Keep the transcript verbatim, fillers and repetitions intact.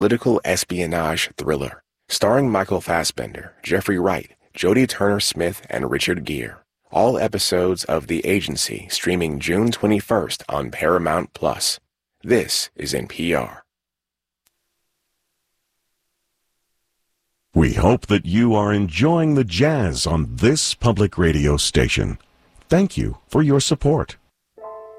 political espionage thriller, starring Michael Fassbender, Jeffrey Wright, Jodie Turner-Smith, and Richard Gere. All episodes of The Agency streaming June twenty-first on Paramount Plus. This is N P R. We hope that you are enjoying the jazz on this public radio station. Thank you for your support.